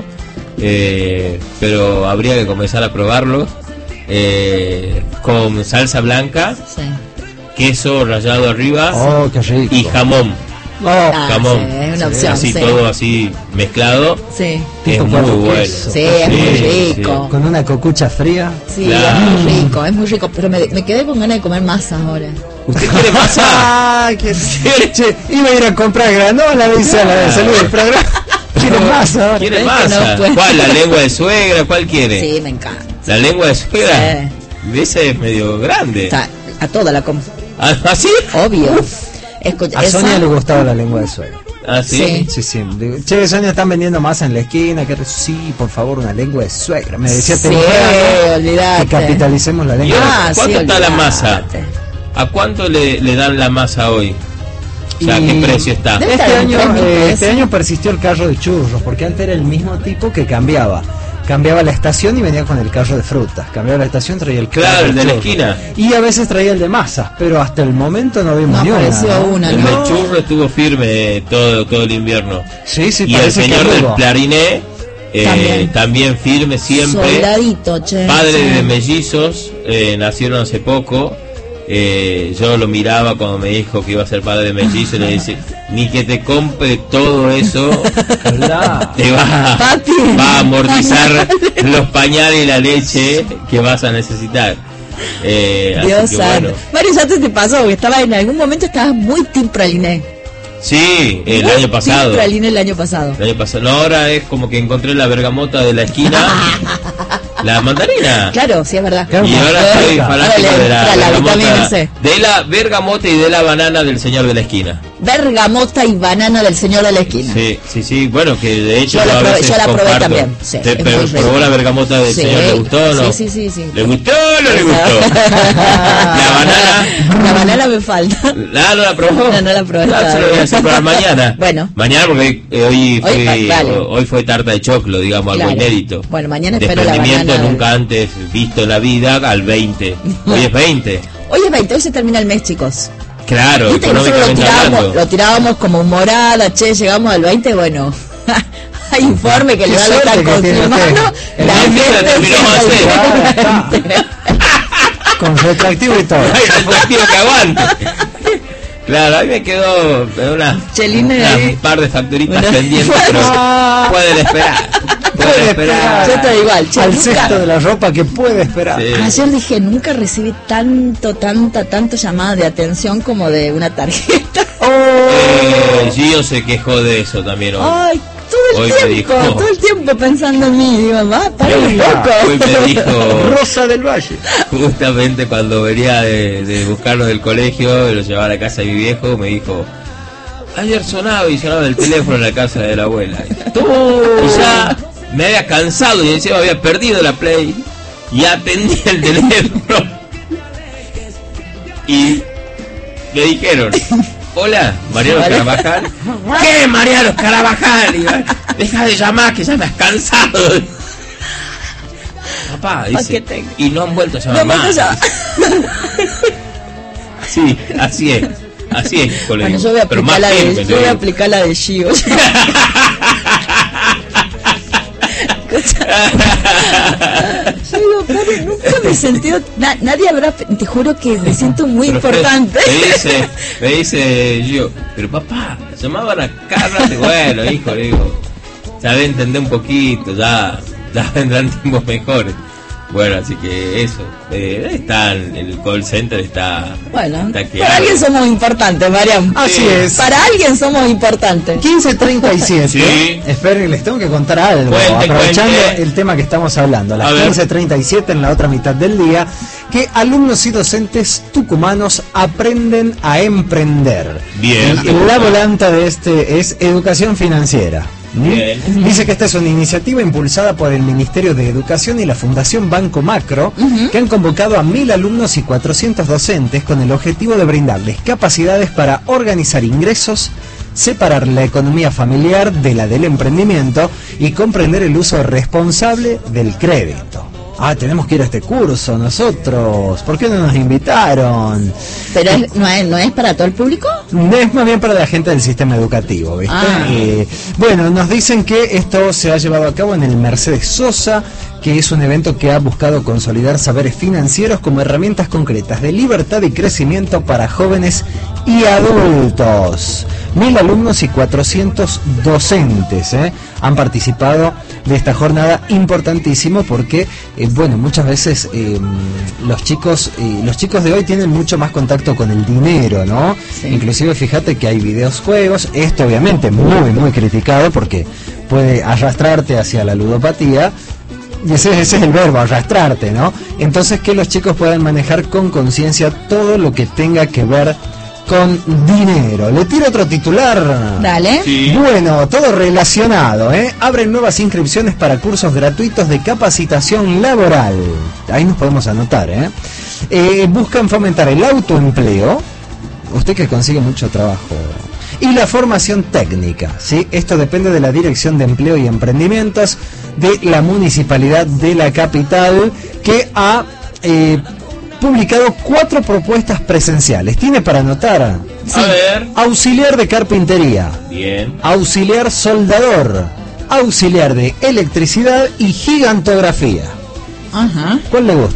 S3: eh, pero habría que comenzar a probarlos. Eh, con salsa blanca,
S2: Sí.
S3: queso rallado arriba
S1: Oh, qué rico.
S3: y jamón.
S1: Oh,
S2: Ah,
S3: jamón.
S2: sí, es una
S3: Sí,
S2: opción,
S3: así
S2: sí.
S3: todo así mezclado.
S2: Sí,
S3: Es
S1: Tipo
S3: muy
S1: cuatro
S3: bueno.
S1: quesos.
S2: sí, es muy
S3: Sí,
S2: rico.
S1: con una cocucha fría.
S2: Sí,
S3: Claro.
S2: es muy rico, es muy rico. Pero me, me quedé con ganas de comer masa ahora.
S3: ¿Usted quiere masa?
S1: Ay, qué... Che, iba a ir a comprar granola, dice a la de salud del programa. Quiere masa ahora.
S3: ¿Quiere
S2: Es que
S3: masa?
S2: no puedo.
S3: ¿Cuál? ¿La lengua de suegra? ¿Cuál quiere?
S2: Sí, me encanta.
S3: ¿La lengua de suegra?
S2: Sí.
S3: Ese es medio grande.
S2: O sea, a toda la como.
S3: ¿Ah, ¿Así?
S2: Obvio. Escucha,
S1: A
S2: esa-
S1: Sonia le gustaba la lengua de suegra.
S3: ¿Ah, sí?
S2: Sí.
S1: Sí, sí. Digo, che, Sonia, están vendiendo masa en la esquina. Que... Sí, por favor, una lengua de suegra. Me decía,
S2: Sí,
S1: te que
S2: olvidate.
S1: capitalicemos la
S3: ¿Y
S1: lengua.
S3: ahora,
S2: Ah,
S3: ¿cuánto
S2: sí,
S3: está la masa?
S2: olvidate.
S3: ¿A cuánto le, le dan la masa hoy? O sea,
S1: Y-
S3: ¿qué precio está?
S2: Debe
S1: Este
S2: estar en
S1: año,
S2: tres mil
S1: eh,
S2: pesos.
S1: este año persistió el carro de churros, porque antes era el mismo tipo que cambiaba. Cambiaba la estación y venía con el carro de frutas. Cambiaba la estación, traía el
S3: Claro,
S1: carro
S3: el de la
S1: churros.
S3: esquina.
S1: Y a veces traía el de masas, pero hasta el momento no vimos
S2: No
S1: ni una.
S2: apareció
S1: ¿no?
S2: una,
S3: El
S2: no.
S3: del churro estuvo firme todo, todo el invierno.
S1: Sí, sí,
S3: Y el
S1: parece que
S3: señor del
S1: hubo.
S3: clarinet, eh,
S2: También.
S3: también. firme siempre.
S2: Soldadito, che.
S3: Padre
S2: Sí.
S3: de mellizos, eh, nacieron hace poco. Eh, yo lo miraba cuando me dijo que iba a ser padre de mellizo y le decía, ni que te compre todo eso, te va, va a amortizar los pañales y la leche que vas a necesitar. Eh,
S2: Dios
S3: así que,
S2: santo.
S3: bueno.
S2: Mario, ya te, te pasó, porque estaba en algún momento estabas muy team praliné.
S3: Sí, el
S2: Muy
S3: año pasado.
S2: team praliné el año pasado.
S3: El año pasado. No, ahora es como que encontré la bergamota de la esquina, la mandarina.
S2: Claro, sí, es verdad.
S3: Y ahora estoy fanático
S2: Ahora le
S3: de la,
S2: entra la
S3: bergamota,
S2: vitamina C.
S3: de la bergamota y de la banana del señor de la esquina.
S2: Bergamota y banana del señor de la esquina.
S3: Sí, sí, sí, bueno, que de hecho
S2: Yo la
S3: a
S2: probé-
S3: veces
S2: yo la probé
S3: comparto.
S2: también, sí,
S3: ¿Te
S2: es
S3: pero
S2: muy
S3: probó
S2: rica.
S3: la bergamota del
S2: Sí,
S3: señor? ¿Le gustó o no?
S2: sí, sí, sí, sí.
S3: ¿Le gustó o no le gustó? La banana...
S2: La banana me falta.
S3: Ah, ¿no la probó?
S2: No, no la probé
S3: Ah, se lo voy a hacer probar mañana.
S2: Bueno.
S3: Mañana porque eh, hoy,
S2: Hoy,
S3: fue,
S2: vale.
S3: hoy fue tarta de choclo, digamos, algo
S2: Claro.
S3: inédito.
S2: Bueno, mañana espero la
S3: Desprendimiento
S2: banana.
S3: nunca antes visto en la vida al veinte. Hoy es veinte.
S2: Hoy es veinte, hoy se termina el mes, chicos.
S3: Claro,
S2: Viste que nosotros lo
S3: económicamente
S2: tirábamos,
S3: hablando.
S2: lo tirábamos como morada, che, llegamos al veinte, bueno. Hay informe que le
S1: Qué
S2: da a
S1: suerte
S2: estar
S1: que
S2: con
S1: tiene
S2: su
S1: usted.
S2: mano.
S1: El
S2: La
S3: veinte
S2: gente
S3: terminó
S2: empieza
S3: hace.
S2: al-
S1: Con retroactivo y todo.
S3: Ay, retroactivo que aguante. Claro, ahí me quedó una,
S2: Chelina
S3: una-
S2: ahí.
S3: un par de facturitas
S2: Bueno.
S3: pendientes, pero pueden esperar. Pueden esperar.
S2: Yo te igual, che,
S1: Al
S2: nunca-
S1: cesto de la ropa que puede esperar.
S3: Sí.
S2: Ayer dije, nunca recibí tanto, tanta, tanto llamada de atención como de una tarjeta.
S3: Eh, Gio se quejó de eso también hoy.
S2: Ay, todo
S3: Hoy
S2: el
S3: me
S2: tiempo,
S3: dijo-
S2: todo el tiempo pensando en mí. Digo, va, para un
S1: Hola,
S3: Hoy me
S2: poco.
S3: dijo,
S1: Rosa del Valle.
S3: justamente cuando venía de, de buscarlo del colegio y lo llevaba a la casa de mi viejo, me dijo, ayer sonaba y sonaba el teléfono en la casa de la abuela. Y ya me había cansado y encima había perdido la Play y atendí el teléfono. Y me dijeron, hola, Mariano Carabajal. ¿Qué, Mariano Carabajal? Y yo, deja de llamar que ya me has cansado. Papá,
S2: ¿Pa'
S3: dice,
S2: qué tengo?
S3: y no han vuelto a
S2: No
S3: llamar
S2: me
S3: más.
S2: ya.
S3: Sí, así es. Así es, colega.
S2: Bueno, yo voy a
S3: Pero
S2: aplicar
S3: más
S2: la de,
S3: firme,
S2: yo
S3: te
S2: voy a
S3: digo.
S2: aplicar la de Gio. Yo digo, padre, nunca me he sentido, na- nadie habrá, te juro que me siento muy
S3: Pero
S2: importante.
S3: Me dice, me dice yo, pero papá, llamaban a Carla, y bueno, hijo, le digo, ya de entender un poquito, ya, ya vendrán tiempos mejores. Bueno, así que eso, eh, está en el call center, está,
S2: Bueno,
S3: está que
S2: para
S3: arde.
S2: alguien somos importantes, Mariam.
S1: Así
S3: Sí.
S1: es.
S2: Para alguien somos importantes.
S1: quince treinta y siete.
S3: Sí.
S1: Esperen, les tengo que contar algo.
S3: Cuente,
S1: aprovechando
S3: cuente.
S1: el tema que estamos hablando. A
S3: A
S1: las
S3: ver.
S1: quince treinta y siete, en la otra mitad del día, que alumnos y docentes tucumanos aprenden a emprender.
S3: Bien.
S1: Y la volanta de este es educación financiera. ¿Mm?
S3: Bien.
S1: Dice que esta es una iniciativa impulsada por el Ministerio de Educación y la Fundación Banco Macro, que han convocado a mil alumnos y cuatrocientos docentes con el objetivo de brindarles capacidades para organizar ingresos, separar la economía familiar de la del emprendimiento y comprender el uso responsable del crédito. Ah, tenemos que ir a este curso nosotros. ¿Por qué no nos invitaron?
S2: Pero es- no, es, no es para todo el público.
S1: Es más bien para la gente del sistema educativo, ¿viste?
S2: Ah.
S1: Eh, bueno, nos dicen que esto se ha llevado a cabo en el Mercedes Sosa, que es un evento que ha buscado consolidar saberes financieros como herramientas concretas de libertad y crecimiento para jóvenes y adultos. Mil alumnos y cuatrocientos docentes ¿eh? han participado de esta jornada importantísimo porque, eh, bueno, muchas veces eh, los chicos eh, los chicos de hoy tienen mucho más contacto con el dinero, ¿no?
S2: Sí.
S1: Inclusive fíjate que hay videojuegos, esto obviamente muy muy criticado porque puede arrastrarte hacia la ludopatía. Y ese, ese es el verbo, arrastrarte, ¿no? Entonces que los chicos puedan manejar con conciencia todo lo que tenga que ver con dinero. Le tiro otro titular.
S2: Dale.
S3: Sí.
S1: Bueno, todo relacionado, ¿eh? Abren nuevas inscripciones para cursos gratuitos de capacitación laboral. Ahí nos podemos anotar, ¿eh? Eh, buscan fomentar el autoempleo. Usted que consigue mucho trabajo. Y la formación técnica, ¿sí? Esto depende de la Dirección de Empleo y Emprendimientos de la Municipalidad de la Capital, que ha eh, publicado cuatro propuestas presenciales. ¿Tiene para anotar?
S3: A ver.
S1: Auxiliar de carpintería,
S3: Bien.
S1: auxiliar soldador, auxiliar de electricidad y gigantografía.
S2: Ajá.
S1: ¿Cuál le gusta?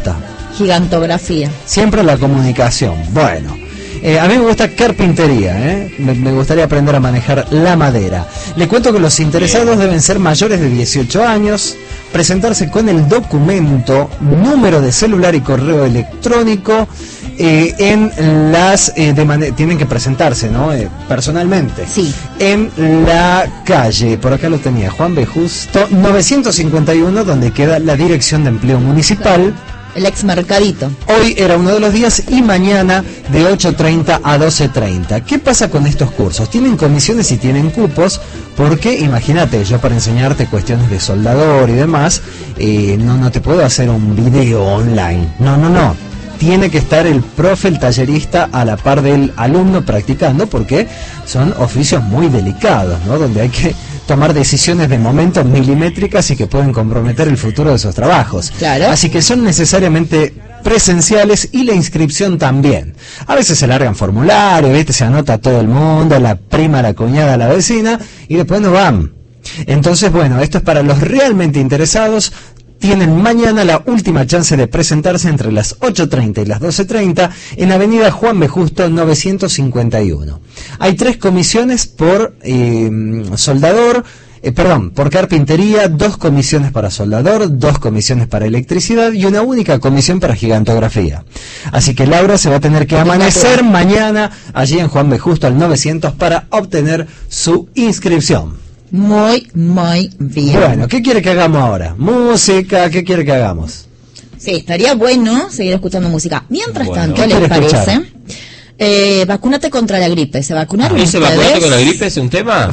S2: gigantografía.
S1: Siempre la comunicación. Bueno, eh, a mí me gusta carpintería, ¿eh? me, me gustaría aprender a manejar la madera. Le cuento que los interesados deben ser mayores de dieciocho años, presentarse con el documento, número de celular y correo electrónico. Eh, en las eh, de man- tienen que presentarse, ¿no? Eh, personalmente.
S2: Sí.
S1: En la calle, por acá lo tenía, Juan B. Justo novecientos cincuenta y uno, donde queda la Dirección de Empleo Municipal.
S2: El ex mercadito.
S1: Hoy era uno de los días y mañana de ocho treinta a doce treinta. ¿Qué pasa con estos cursos? Tienen comisiones y tienen cupos, porque imagínate, yo para enseñarte cuestiones de soldador y demás, eh, no, no te puedo hacer un video online. No, no, no. Tiene que estar el profe, el tallerista, a la par del alumno practicando, porque son oficios muy delicados, ¿no? Donde hay que tomar decisiones de momento milimétricas y que pueden comprometer el futuro de esos trabajos.
S2: Claro.
S1: Así que son necesariamente presenciales, y la inscripción también. A veces se largan formularios, ¿viste? Se anota todo el mundo, la prima, la cuñada, la vecina, y después no van. Entonces, bueno, esto es para los realmente interesados. Tienen mañana la última chance de presentarse entre las ocho treinta y las doce treinta en Avenida Juan B. Justo novecientos cincuenta y uno. Hay tres comisiones por eh, soldador, eh, perdón, por carpintería, dos comisiones para soldador, dos comisiones para electricidad y una única comisión para gigantografía. Así que Laura se va a tener que amanecer mañana allí en Juan B. Justo al novecientos para obtener su inscripción.
S2: Muy, muy bien.
S1: Bueno, ¿qué quiere que hagamos ahora? Música, ¿qué quiere que hagamos?
S2: Sí, estaría bueno seguir escuchando música. Mientras
S3: Bueno.
S2: tanto,
S1: ¿Qué
S2: ¿les
S1: quiere
S2: parece?
S1: escuchar?
S2: Eh, vacúnate contra la gripe. ¿Se vacunaron
S3: ¿Y se
S2: ustedes?
S3: vacunate con la gripe es un tema?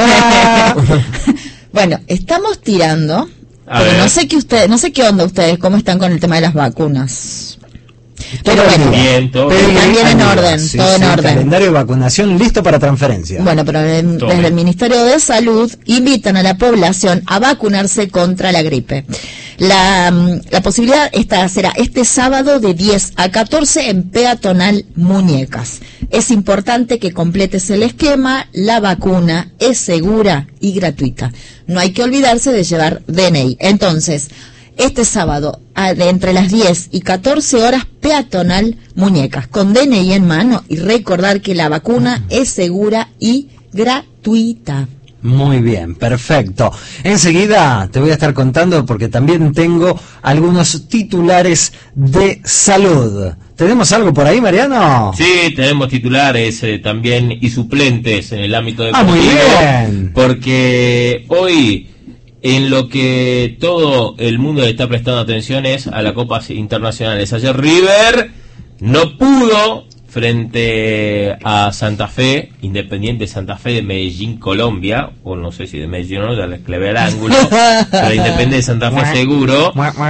S2: Bueno, estamos tirando,
S3: A
S2: pero
S3: ver.
S2: no sé qué ustedes, no sé qué onda ustedes, cómo están con el tema de las vacunas.
S1: Todo
S2: Pero bueno,
S3: Bien, todo
S1: Pero
S3: bien.
S2: también en
S1: amiga,
S2: orden,
S1: sí,
S2: todo en
S1: sí,
S2: orden.
S1: Calendario de vacunación listo para transferencia.
S2: Bueno, pero en-
S3: Tome.
S2: desde el Ministerio de Salud invitan a la población a vacunarse contra la gripe. La, mm, la posibilidad esta será este sábado de diez a catorce en Peatonal Muñecas. Es importante que completes el esquema. La vacuna es segura y gratuita. No hay que olvidarse de llevar D N I. Entonces, este sábado, a- de entre las diez y catorce horas, Peatonal Muñecas, con D N I en mano, y recordar que la vacuna es segura y gratuita.
S1: Muy bien, perfecto. Enseguida te voy a estar contando, porque también tengo algunos titulares de salud. ¿Tenemos algo por ahí, Mariano?
S3: Sí, tenemos titulares eh, también y suplentes en el ámbito
S1: Ah, muy
S3: deportivo.
S1: bien.
S3: Porque hoy, en lo que todo el mundo le está prestando atención es a las copas internacionales. Ayer River no pudo frente a Santa Fe, Independiente Santa Fe de Medellín, Colombia, o no sé si de Medellín o no, ya les clavé el ángulo, pero Independiente Santa Fe seguro,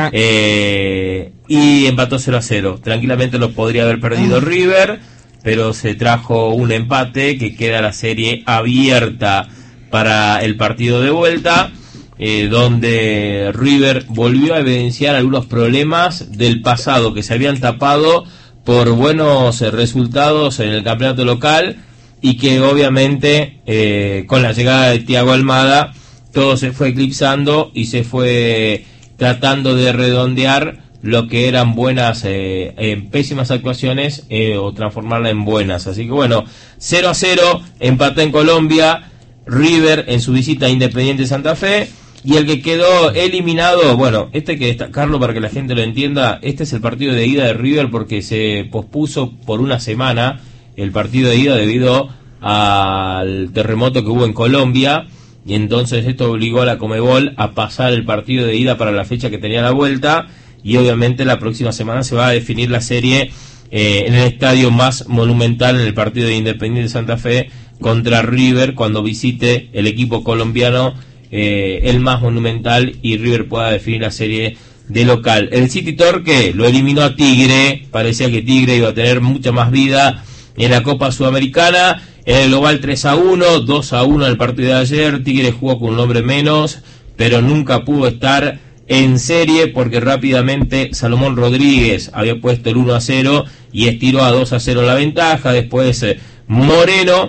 S3: eh, y empató cero a cero. Tranquilamente lo podría haber perdido River, pero se trajo un empate que queda la serie abierta para el partido de vuelta. Eh, donde River volvió a evidenciar algunos problemas del pasado que se habían tapado por buenos eh, resultados en el campeonato local, y que obviamente eh, con la llegada de Thiago Almada todo se fue eclipsando y se fue tratando de redondear lo que eran buenas, eh, eh, pésimas actuaciones, eh, o transformarla en buenas. Así que bueno, cero a cero, empate en Colombia, River en su visita a Independiente Santa Fe. Y el que quedó eliminado, bueno, este hay que destacarlo para que la gente lo entienda, este es el partido de ida de River, porque se pospuso por una semana el partido de ida debido al terremoto que hubo en Colombia, y entonces esto obligó a la Conmebol a pasar el partido de ida para la fecha que tenía la vuelta, y obviamente la próxima semana se va a definir la serie eh, en el estadio más monumental, en el partido de Independiente Santa Fe contra River, cuando visite el equipo colombiano, Eh, el más monumental, y River pueda definir la serie de local. El City Torque lo eliminó a Tigre, parecía que Tigre iba a tener mucha más vida en la Copa Sudamericana. En el global tres a uno, dos a uno en el partido de ayer. Tigre jugó con un hombre menos, pero nunca pudo estar en serie, porque rápidamente Salomón Rodríguez había puesto el uno a cero y estiró a dos a cero la ventaja. Después eh, Moreno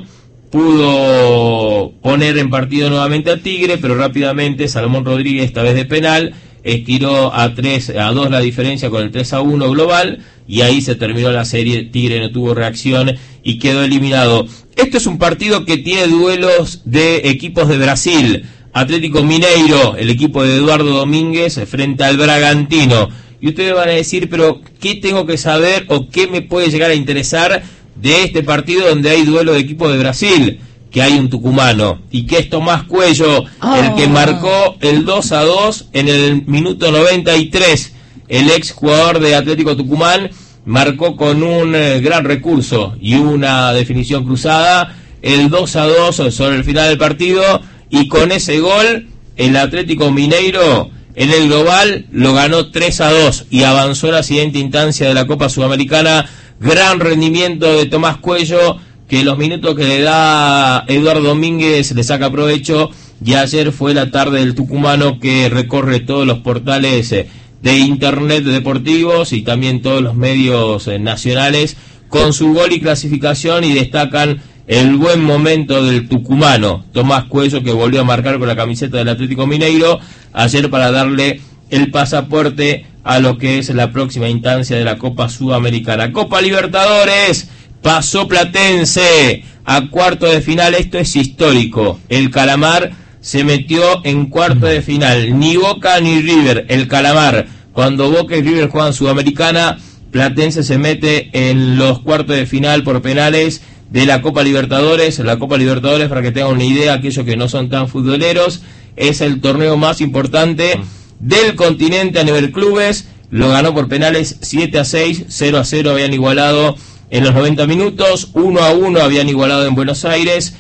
S3: pudo poner en partido nuevamente a Tigre, pero rápidamente Salomón Rodríguez, esta vez de penal, estiró a tres a dos la diferencia con el tres a uno global, y ahí se terminó la serie. Tigre no tuvo reacción y quedó eliminado. Esto es un partido que tiene duelos de equipos de Brasil. Atlético Mineiro, el equipo de Eduardo Domínguez, frente al Bragantino. Y ustedes van a decir, pero ¿qué tengo que saber o qué me puede llegar a interesar de este partido donde hay duelo de equipos de Brasil? Que hay un tucumano, y que es Tomás Cuello, oh. el que marcó el dos a dos en el minuto noventa y tres. El ex jugador de Atlético Tucumán marcó con un eh, gran recurso y una definición cruzada el dos a dos sobre el final del partido, y con ese gol el Atlético Mineiro en el global lo ganó tres a dos y avanzó a la siguiente instancia de la Copa Sudamericana. Gran rendimiento de Tomás Cuello, que los minutos que le da Eduardo Domínguez le saca provecho, y ayer fue la tarde del tucumano que recorre todos los portales de internet deportivos y también todos los medios nacionales con su gol y clasificación, y destacan el buen momento del tucumano Tomás Cuello, que volvió a marcar con la camiseta del Atlético Mineiro ayer para darle el pasaporte a lo que es la próxima instancia de la Copa Sudamericana. Copa Libertadores, pasó Platense a cuarto de final. Esto es histórico. El Calamar se metió en cuarto de final. Ni Boca ni River. El Calamar, cuando Boca y River juegan Sudamericana, Platense se mete en los cuartos de final por penales de la Copa Libertadores. La Copa Libertadores, para que tengan una idea, aquellos que no son tan futboleros, es el torneo más importante del continente a nivel clubes. Lo ganó por penales siete a seis, cero a cero habían igualado en los noventa minutos, uno a uno habían igualado en Buenos Aires.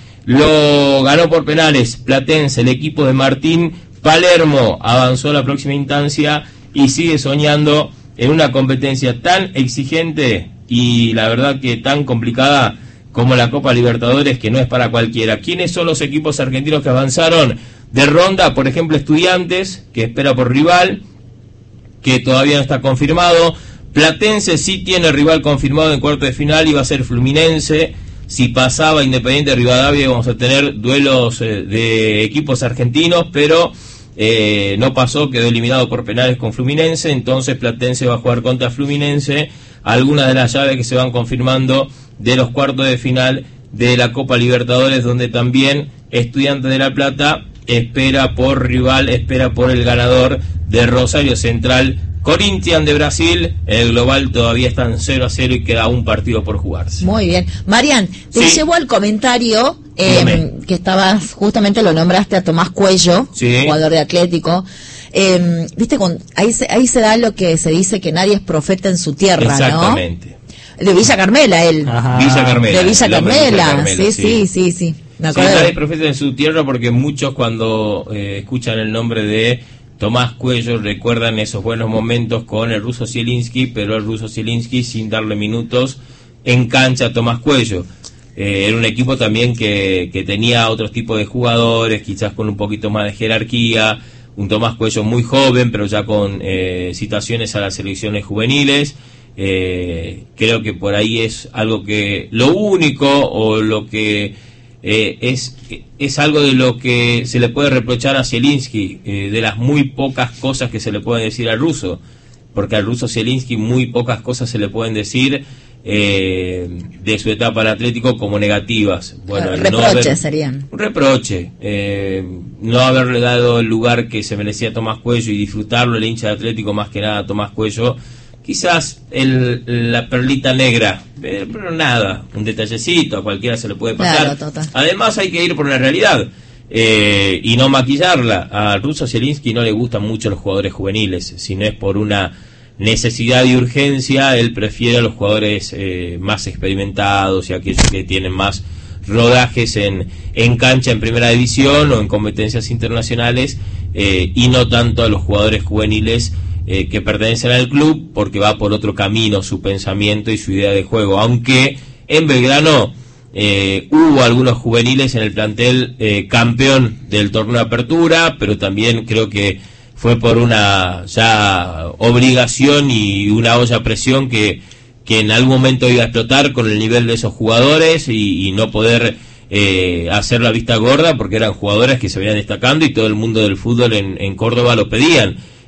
S3: Lo ganó por penales Platense, el equipo de Martín Palermo. Avanzó a la próxima instancia y sigue soñando en una competencia tan exigente y la verdad que tan complicada como la Copa Libertadores, que no es para cualquiera. ¿Quiénes son los equipos argentinos que avanzaron de ronda? Por ejemplo, Estudiantes, que espera por rival, que todavía no está confirmado. Platense sí tiene rival confirmado en cuarto de final, y va a ser Fluminense. Si pasaba Independiente de Rivadavia, vamos a tener duelos eh, de equipos argentinos, pero eh, no pasó, quedó eliminado por penales con Fluminense. Entonces Platense va a jugar contra Fluminense. Algunas de las llaves que se van confirmando de los cuartos de final de la Copa Libertadores, donde también Estudiantes de La Plata espera por rival, espera por el ganador de Rosario Central Corinthians de Brasil. El global todavía está en cero a cero y queda un partido por jugarse.
S2: Muy bien. Marian, te
S3: Sí.
S2: llevo al comentario eh, que estabas, justamente lo nombraste a Tomás Cuello,
S3: Sí.
S2: jugador de Atlético. Eh, Viste, con, ahí, se, ahí se da lo que se dice, que nadie es profeta en su tierra,
S3: Exactamente.
S2: ¿no? De Villa Carmela, él.
S1: Ajá.
S3: Villa Carmela.
S2: De Villa
S3: el hombre de
S2: Carmela,
S3: Villa Carmela,
S2: sí, sí, sí, sí. Me
S3: Sí,
S2: acuerdo.
S3: nadie es profeta en su tierra, porque muchos cuando eh, escuchan el nombre de Tomás Cuello recuerdan esos buenos momentos con el ruso Zielinski, pero el ruso Zielinski sin darle minutos en cancha a Tomás Cuello. Eh, era un equipo también que, que tenía otros tipos de jugadores, quizás con un poquito más de jerarquía. Un Tomás Cuello muy joven, pero ya con eh, citaciones a las selecciones juveniles. Eh, creo que por ahí es algo que, lo único o lo que eh, es es algo de lo que se le puede reprochar a Zielinski, eh, de las muy pocas cosas que se le pueden decir al ruso, porque al ruso Zielinski muy pocas cosas se le pueden decir eh, de su etapa al Atlético como negativas. Bueno, el
S2: Reproches
S3: no haber,
S2: serían.
S3: un reproche, eh, no haberle dado el lugar que se merecía a Tomás Cuello y disfrutarlo el hincha de Atlético más que nada a Tomás Cuello. Quizás el, la perlita negra, pero, pero nada, un detallecito, a cualquiera se le puede pasar.
S2: Claro, total.
S3: Además hay que ir por la realidad eh, y no maquillarla. Al ruso Zielinski no le gustan mucho los jugadores juveniles, si no es por una necesidad y urgencia, él prefiere a los jugadores eh, más experimentados y aquellos que tienen más rodajes en, en cancha en primera división o en competencias internacionales, eh, y no tanto a los jugadores juveniles Eh, que pertenecen al club, porque va por otro camino su pensamiento y su idea de juego. Aunque en Belgrano eh, hubo algunos juveniles en el plantel eh, campeón del torneo de apertura, pero también creo que fue por una ya obligación y una olla a presión que, que en algún momento iba a explotar con el nivel de esos jugadores y, y no poder eh, hacer la vista gorda, porque eran jugadores que se venían destacando y todo el mundo del fútbol en, en Córdoba lo pedían.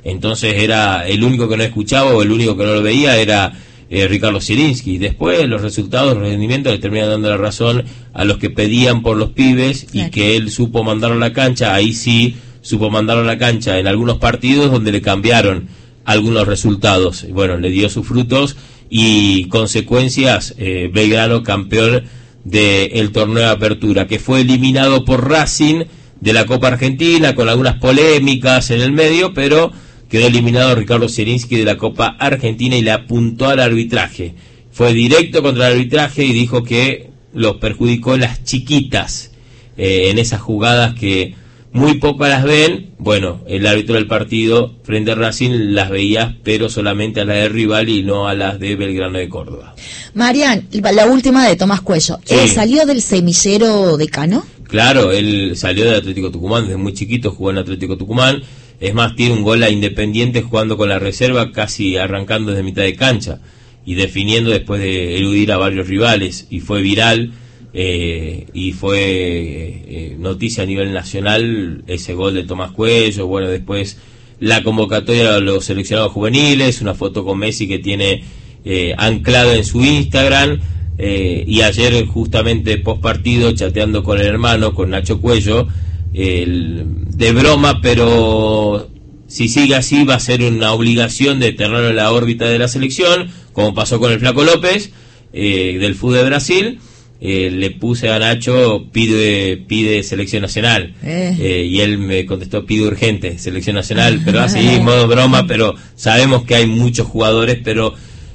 S3: entonces era el único que no escuchaba o el único que no lo veía era eh, Ricardo Zielinski. Después los resultados, los rendimientos le terminan dando la razón a los que pedían por los pibes, claro, y que él supo mandarlo a la cancha. Ahí sí supo mandarlo a la cancha en algunos partidos donde le cambiaron algunos resultados. Bueno, le dio sus frutos y consecuencias. eh, Belgrano campeón del torneo de apertura, que fue eliminado por Racing de la Copa Argentina con algunas polémicas en el medio, pero quedó eliminado Ricardo Zielinski de la Copa Argentina y le apuntó al arbitraje. Fue directo contra el arbitraje y dijo que los perjudicó las chiquitas eh, en esas jugadas que muy pocas las ven. Bueno, el árbitro del partido frente a Racing las veía, pero solamente a las del rival y no a las de Belgrano de Córdoba.
S2: Marian, la última de Tomás Cuello. Sí. ¿Eh, ¿Salió del semillero decano?
S3: Claro, él salió del Atlético Tucumán, desde muy chiquito jugó en Atlético Tucumán. Es más, tiene un gol a Independiente jugando con la reserva, casi arrancando desde mitad de cancha y definiendo después de eludir a varios rivales, y fue viral eh, y fue eh, noticia a nivel nacional ese gol de Tomás Cuello. Bueno, después la convocatoria a los seleccionados juveniles, una foto con Messi que tiene eh, anclado en su Instagram. Eh, y ayer justamente post partido, chateando con el hermano, con Nacho Cuello, el, de broma, pero si sigue así va a ser una obligación de tenerlo en la órbita de la selección, como pasó con el Flaco López eh, del fútbol de Brasil. Eh, le puse a Nacho, pide pide selección nacional, eh. Eh, y él me contestó, pide urgente selección nacional, pero así, modo broma, pero sabemos que hay muchos jugadores, pero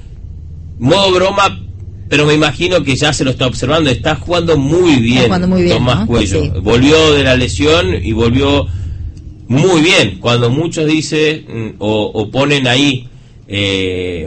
S3: modo broma. Pero me imagino que ya se lo está observando. Está jugando muy bien, jugando muy bien, Tomás, ¿no? Cuello. Sí. Volvió de la lesión y volvió muy bien. Cuando muchos dicen o, o ponen ahí eh,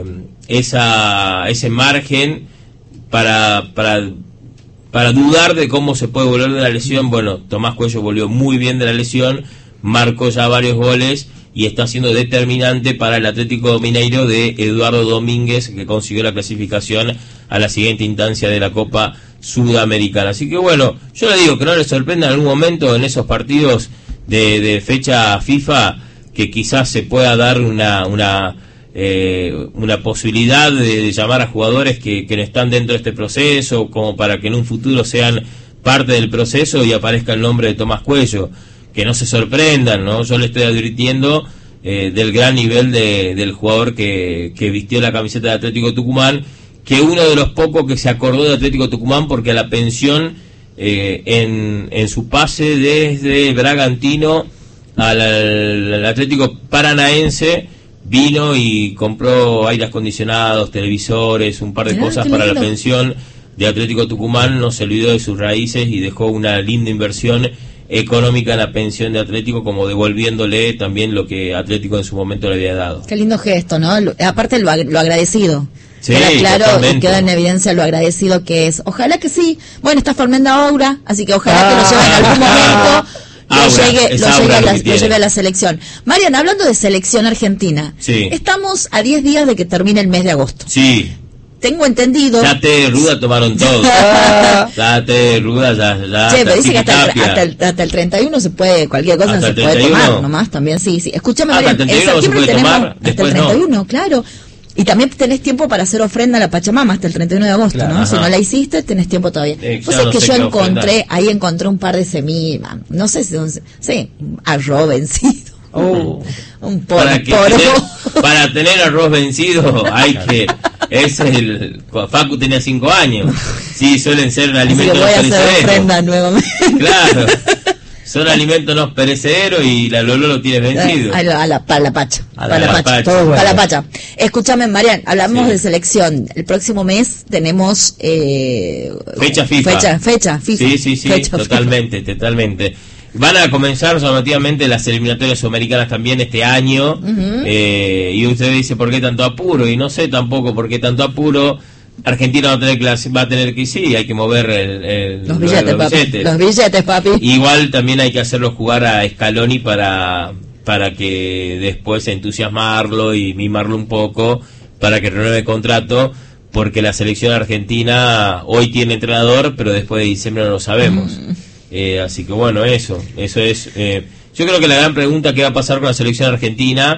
S3: esa ese margen para, para, para dudar de cómo se puede volver de la lesión, bueno, Tomás Cuello volvió muy bien de la lesión, marcó ya varios goles y está siendo determinante para el Atlético Mineiro de Eduardo Domínguez, que consiguió la clasificación a la siguiente instancia de la Copa Sudamericana. Así que bueno, yo le digo que no le sorprenda en algún momento en esos partidos de, de fecha FIFA que quizás se pueda dar una una eh, una posibilidad de, de llamar a jugadores que, que no están dentro de este proceso, como para que en un futuro sean parte del proceso y aparezca el nombre de Tomás Cuello. Que no se sorprendan, ¿no? Yo le estoy advirtiendo eh, del gran nivel de, del jugador que, que vistió la camiseta de Atlético Tucumán, que uno de los pocos que se acordó de Atlético Tucumán, porque a la pensión eh, en, en su pase desde Bragantino al, al Atlético Paranaense vino y compró aires acondicionados, televisores, un par de cosas para la pensión de Atlético Tucumán. No se olvidó de sus raíces y dejó una linda inversión económica en la pensión de Atlético, como devolviéndole también lo que Atlético en su momento le había dado.
S2: Qué lindo gesto, ¿no? Lo, aparte lo, lo agradecido.
S3: Sí,
S2: queda claro
S3: totalmente.
S2: Y queda en evidencia lo agradecido que es. Ojalá que sí. Bueno, está formando Aura, así que ojalá ah. que lo lleve en algún momento. Lo
S3: Aura,
S2: llegue, lo, llegue a la, lo lleve a la selección. Marian, hablando de selección argentina,
S3: sí.
S2: Estamos a diez días de que termine el mes de agosto.
S3: Sí.
S2: Tengo entendido.
S3: Ya te ruda tomaron todo. Ya te ruda, ya. ya
S2: che, pero dice que hasta el, hasta, el, hasta el treinta y uno se puede, cualquier cosa se puede tomar nomás también, sí, sí. Escúchame,
S3: Marian,
S2: en septiembre tenemos
S3: tomar,
S2: hasta el treinta y uno, no. Claro. Y también tenés tiempo para hacer ofrenda a la Pachamama hasta el treinta y uno de agosto, claro, ¿no? Ajá. Si no la hiciste, tenés tiempo todavía. Eh, pues claro, es que no yo encontré, ofrendar. Ahí encontré un par de semillas, no sé si, sí, arroz vencido. Oh, un poro,
S3: para, que
S2: poro.
S3: Tener, para tener arroz vencido hay que es el Facu tenía cinco años, sí, suelen ser alimentos no perecederos, nuevamente. Claro, son alimentos no perecederos y la Lolo lo tiene vencido.
S2: A la, a la, para la pacha,
S3: a
S2: para
S3: la,
S2: la pacha,
S3: pacha.
S2: Todo para la pacha. Escúchame, Marian, hablamos sí. de selección. El próximo mes tenemos eh,
S3: fecha FIFA.
S2: Fecha, fecha FIFA.
S3: Sí, sí, sí,
S2: fecha
S3: totalmente, FIFA. totalmente. Van a comenzar llamativamente las eliminatorias sudamericanas también este año. Uh-huh. eh, y usted dice, ¿por qué tanto apuro? Y no sé tampoco por qué tanto apuro. Argentina va a tener que, va a tener que sí, hay que mover el, el,
S2: los, billetes, los, los billetes, papi. Los billetes, papi.
S3: Igual también hay que hacerlo jugar a Scaloni para, para que después entusiasmarlo y mimarlo un poco, para que renueve contrato, porque la selección argentina hoy tiene entrenador, pero después de diciembre no lo sabemos. Mm. Eh, así que bueno, eso, eso es. Eh, yo creo que la gran pregunta que va a pasar con la selección argentina,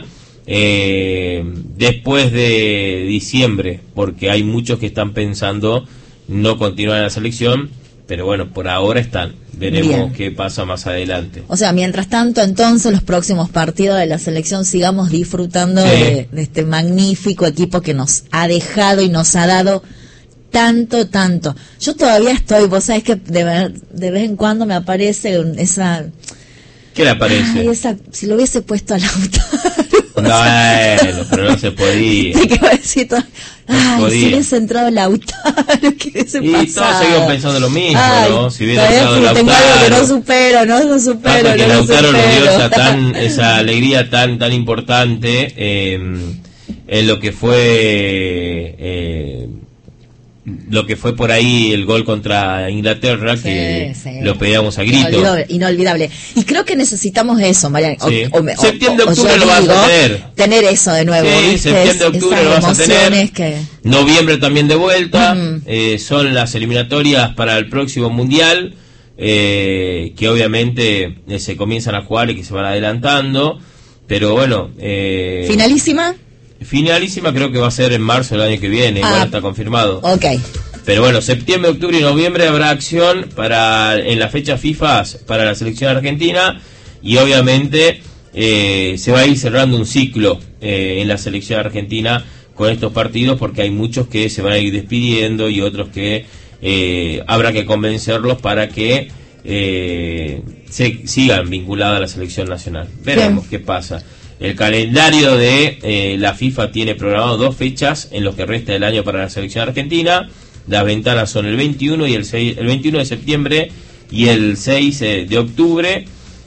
S3: eh, después de diciembre, porque hay muchos que están pensando no continuar en la selección, pero bueno, por ahora están. Veremos Bien. qué pasa más adelante.
S2: O sea, mientras tanto, entonces, los próximos partidos de la selección sigamos disfrutando sí. de, de este magnífico equipo que nos ha dejado y nos ha dado tanto, tanto. Yo todavía estoy, vos sabés que de, ver, de vez en cuando me aparece esa...
S3: ¿Qué le aparece?
S2: Ay, esa, si lo hubiese puesto a Lautaro.
S3: No, bueno, pero no se podía.
S2: Sí, que va a decir todo. Ay, no si hubiese entrado Lautaro, ¿qué hubiese
S3: y pasado? Y todos seguimos pensando lo mismo,
S2: Ay,
S3: ¿no? Si hubiera entrado Lautaro.
S2: Tengo algo que no supero, no lo supero,
S3: no
S2: que
S3: Lautaro
S2: lo supero.
S3: nos dio esa, tan, esa alegría tan tan importante eh, en lo que fue... Eh, lo que fue por ahí el gol contra Inglaterra, sí, que sí. lo pedíamos a grito.
S2: Inolvidable, inolvidable. Y creo que necesitamos eso, Mariana.
S3: Sí.
S2: O, o,
S3: septiembre,
S2: o,
S3: octubre
S2: o
S3: lo vas a tener.
S2: Tener eso de nuevo.
S3: Sí,
S2: ¿viste?
S3: septiembre, octubre
S2: es,
S3: lo vas a tener.
S2: Que...
S3: Noviembre también de vuelta.
S2: Uh-huh.
S3: eh, son las eliminatorias para el próximo Mundial, eh, que obviamente eh, se comienzan a jugar y que se van adelantando. Pero bueno... Eh,
S2: ¿Finalísima?
S3: Finalísima creo que va a ser en marzo del año que viene, ah, igual está confirmado.
S2: Ok.
S3: Pero bueno, septiembre, octubre y noviembre habrá acción para en la fecha FIFA para la selección argentina y obviamente eh, se va a ir cerrando un ciclo eh, en la selección argentina con estos partidos porque hay muchos que se van a ir despidiendo y otros que eh, habrá que convencerlos para que eh, se sigan vinculados a la selección nacional. Veremos Bien. qué pasa. El calendario de eh, la FIFA tiene programado dos fechas en los que resta el año para la selección argentina. Las ventanas son el veintiuno y el seis, el veintiuno de septiembre y el seis eh, de octubre.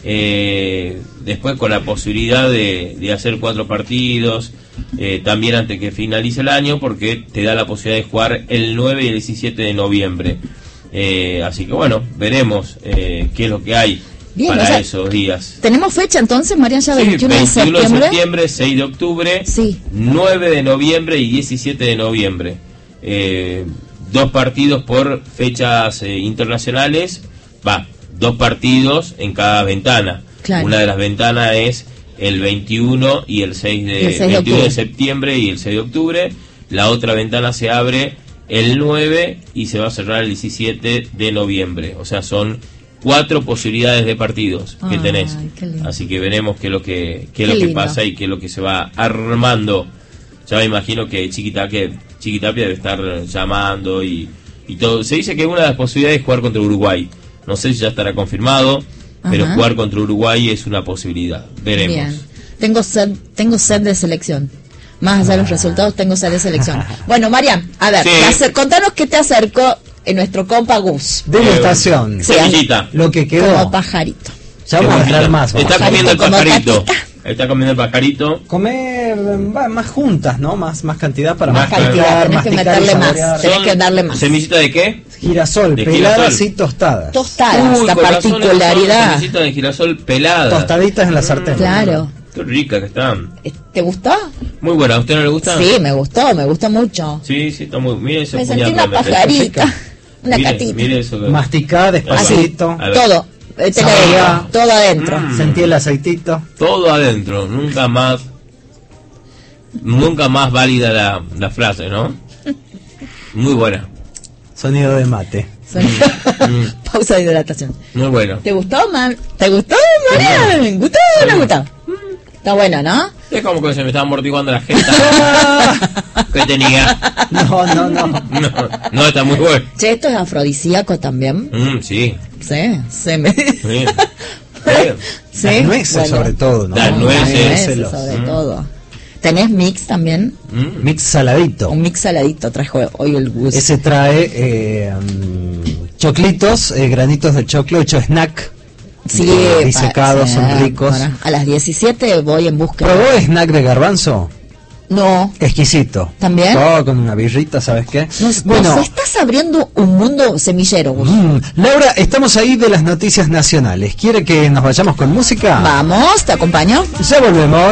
S3: Eh, después con la posibilidad de, de hacer cuatro partidos eh, también antes que finalice el año, porque te da la posibilidad de jugar el nueve y el diecisiete de noviembre. Eh, así que bueno, veremos eh, qué es lo que hay. Bien, para o sea, esos días.
S2: ¿Tenemos fecha entonces, Mariana? Ya
S3: sí,
S2: veintiuno de septiembre.
S3: veintiuno de septiembre, seis de octubre,
S2: sí.
S3: nueve de noviembre y diecisiete de noviembre. Eh, dos partidos por fechas eh, internacionales. Va, dos partidos en cada ventana.
S2: Claro.
S3: Una de las ventanas es el veintiuno y el seis de,
S2: el seis de
S3: veintiuno de septiembre y el seis de octubre. La otra ventana se abre el nueve y se va a cerrar el diecisiete de noviembre. O sea, son cuatro posibilidades de partidos que
S2: Ay,
S3: tenés. Así que veremos qué es lo que qué es lo que pasa y qué es lo que se va armando. Ya me imagino que Chiquitapia, Chiquitapia debe estar llamando y, y todo. Se dice que una de las posibilidades es jugar contra Uruguay. No sé si ya estará confirmado, Ajá. pero jugar contra Uruguay es una posibilidad. Veremos.
S2: Bien. Tengo sed, tengo sed de selección. Más allá de los resultados, tengo sed de selección. Bueno, Marian, a ver, sí. hacer, contanos qué te acercó en nuestro compa Gus.
S1: Degustación.
S3: Eh, semillita.
S1: Lo que quedó.
S2: Como pajarito.
S1: Ya vamos a entrar más.
S3: Está comiendo el pajarito. Está comiendo el pajarito.
S1: Comer más juntas, ¿no? Más más cantidad para
S2: más cantidad. Tenés que meterle más. Tenés que darle más.
S3: ¿Semillita de qué?
S1: Girasol, de peladas girasol. y tostadas.
S2: Tostadas,
S3: Uy,
S2: la particularidad.
S3: Semillita de girasol pelada.
S1: Tostaditas en la sartén.
S2: Claro.
S3: Qué rica que están.
S2: ¿Te gustó?
S3: Muy buena. ¿A usted no le gusta?
S2: Sí, me gustó, me gustó mucho.
S3: Sí, sí, está muy... Mire ese
S2: me sentí una pajarita. Una
S3: mire,
S2: catita.
S3: Mire eso que...
S1: Masticada, despacito.
S2: Todo. Te lo todo adentro.
S1: Mm. Sentí el aceitito.
S3: Todo adentro. Nunca más... Nunca más válida la, la frase, ¿no? Muy buena.
S1: Sonido de mate.
S2: Sonido. Mm. Pausa de hidratación.
S3: Muy bueno.
S2: ¿Te gustó, man? ¿Te gustó, María? ¿Me gustó o no gustó? Está bueno, ¿no?
S3: Es como que se me estaba amortiguando la jeta. ¿Qué tenía?
S1: No, no, no, no.
S3: No, está muy bueno.
S2: Che, ¿esto es afrodisíaco también?
S3: Mm, sí.
S2: Sí, se me...
S3: Sí.
S2: Sí.
S1: Las nueces, bueno, sobre todo, ¿no?
S3: Las nueces.
S2: Las nueces sobre mm. todo. ¿Tenés mix también?
S1: Mm. Mix saladito.
S2: Un mix saladito trajo hoy el Gus.
S1: Ese trae eh, um, choclitos, eh, granitos de choclo hecho snack.
S2: Sí,
S1: eh, disecados, son ricos.
S2: Para, a las diecisiete voy en búsqueda.
S1: ¿Probó snack de garbanzo?
S2: No.
S1: Exquisito.
S2: ¿También?
S1: Todo con una birrita, ¿sabes qué?
S2: Nos, bueno, nos estás abriendo un mundo semillero, Gus.
S1: Mm, Laura, estamos ahí de las noticias nacionales. ¿Quiere que nos vayamos con música?
S2: Vamos, te acompaño.
S1: Ya volvemos.